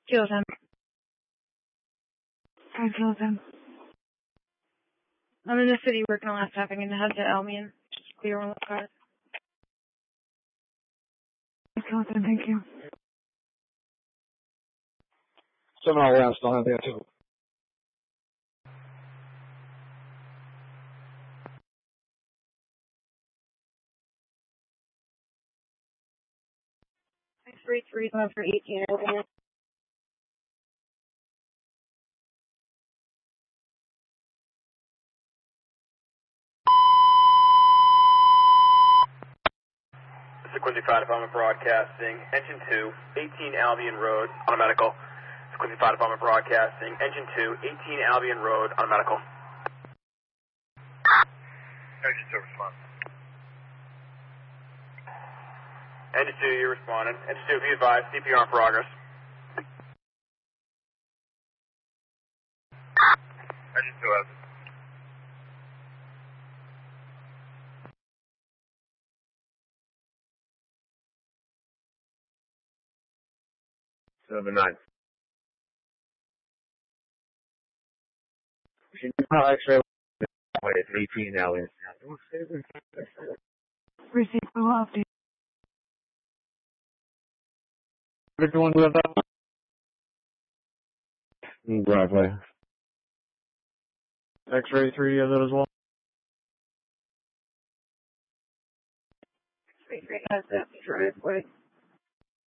Kilo 10. 5 Kilo 10. I'm in the city working on last tapping and head to Albion. Just clear one of the cars. 5 Kilo 10, thank you. 7 all around, still have that too. Three for 18. Over. Quincy Fire Department Broadcasting, Engine 2, 18 Albion Road, on a medical. Quincy Fire Department Broadcasting, Engine 2, 18 Albion Road, on a medical. Engine 2, respond. Engine 2, you're responding. Engine 2, be advised, CPR in progress. Engine 2 has it. X-ray. It's 18 now. Receive, we will update. Which one was that? Driveway. X-ray 3 of it as well. Has that driveway.